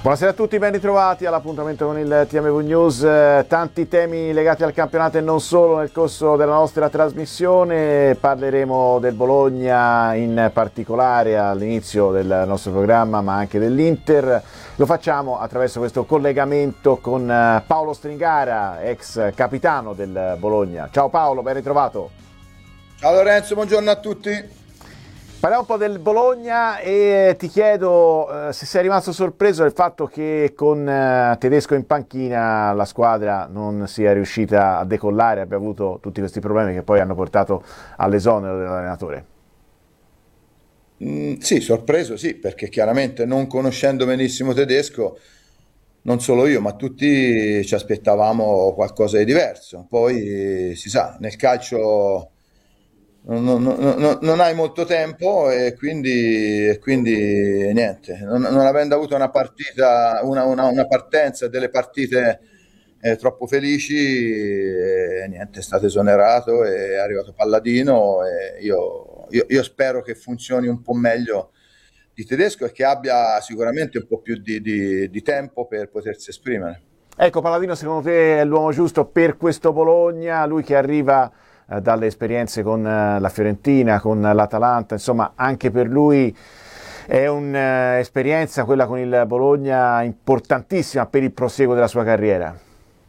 Buonasera a tutti, ben ritrovati all'appuntamento con il TMV News. Tanti temi legati al campionato e non solo nel corso della nostra trasmissione. Parleremo del Bologna in particolare all'inizio del nostro programma, ma anche dell'Inter. Lo facciamo attraverso questo collegamento con Paolo Stringara, ex capitano del Bologna. Ciao Paolo, ben ritrovato. Ciao Lorenzo, buongiorno a tutti. Parliamo un po' del Bologna e ti chiedo se sei rimasto sorpreso del fatto che con Tedesco in panchina la squadra non sia riuscita a decollare, abbia avuto tutti questi problemi che poi hanno portato all'esonero dell'allenatore. Sì, sorpreso sì, perché chiaramente non conoscendo benissimo Tedesco, non solo io, ma tutti ci aspettavamo qualcosa di diverso. Poi si sa, nel calcio non hai molto tempo e quindi niente, non avendo avuto una partita, una partenza e delle partite troppo felici, niente, è stato esonerato, è arrivato Palladino e io spero che funzioni un po' meglio di Tedesco e che abbia sicuramente un po' più di tempo per potersi esprimere. Ecco, Palladino secondo te è l'uomo giusto per questo Bologna, lui che arriva dalle esperienze con la Fiorentina, con l'Atalanta, insomma anche per lui è un'esperienza quella con il Bologna importantissima per il proseguo della sua carriera.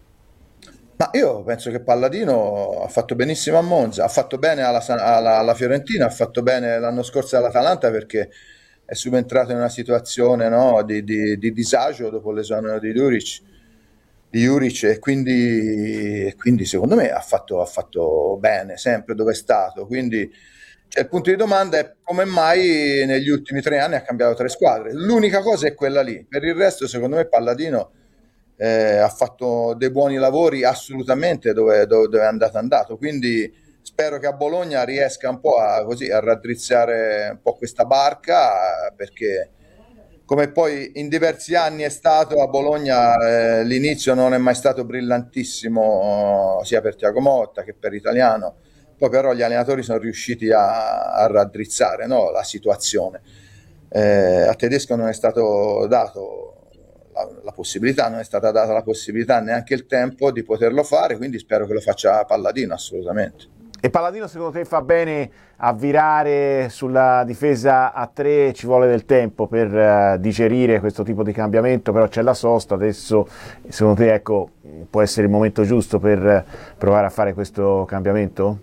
Ma io penso che Palladino ha fatto benissimo a Monza, ha fatto bene alla Fiorentina, ha fatto bene l'anno scorso all'Atalanta perché è subentrato in una situazione, no, di disagio dopo l'esonero di Juric e quindi secondo me ha fatto bene sempre dove è stato. Quindi cioè, il punto di domanda è come mai negli ultimi 3 anni ha cambiato 3 squadre. L'unica cosa è quella lì. Per il resto, secondo me, Palladino ha fatto dei buoni lavori assolutamente dove è andato. Quindi spero che a Bologna riesca un po' a raddrizzare un po' questa barca, perché come poi in diversi anni è stato a Bologna, l'inizio non è mai stato brillantissimo, sia per Thiago Motta che per Italiano. Poi però gli allenatori sono riusciti a raddrizzare, no, la situazione. A Tedesco non è stato dato la possibilità, non è stata data la possibilità, neanche il tempo di poterlo fare, quindi spero che lo faccia Palladino assolutamente. E Palladino secondo te fa bene a virare sulla difesa a 3? Ci vuole del tempo per digerire questo tipo di cambiamento, però c'è la sosta adesso, secondo te ecco, può essere il momento giusto per provare a fare questo cambiamento?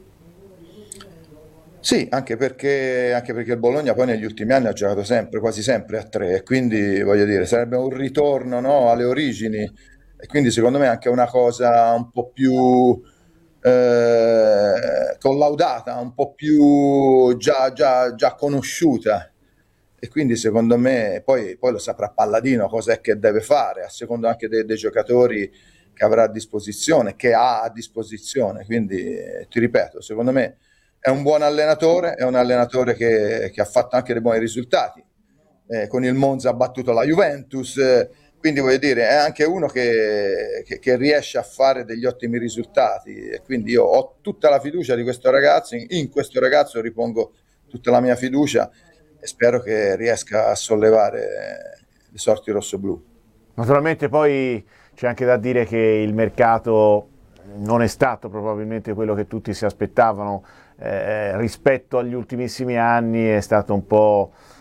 Sì, anche perché il Bologna poi negli ultimi anni ha giocato sempre, quasi sempre a 3, e quindi voglio dire, sarebbe un ritorno, no, alle origini, e quindi secondo me è anche una cosa un po' più collaudata, un po' più già conosciuta. E quindi secondo me poi lo saprà Palladino cosa è che deve fare, a secondo anche dei giocatori che avrà a disposizione, che ha a disposizione. Quindi ti ripeto, secondo me è un buon allenatore, è un allenatore che ha fatto anche dei buoni risultati. Con il Monza ha battuto la Juventus, quindi voglio dire, è anche uno che riesce a fare degli ottimi risultati, e quindi io ho tutta la fiducia di questo ragazzo, in questo ragazzo ripongo tutta la mia fiducia e spero che riesca a sollevare le sorti rossoblù. Naturalmente poi c'è anche da dire che il mercato non è stato probabilmente quello che tutti si aspettavano rispetto agli ultimissimi anni, è stato un po'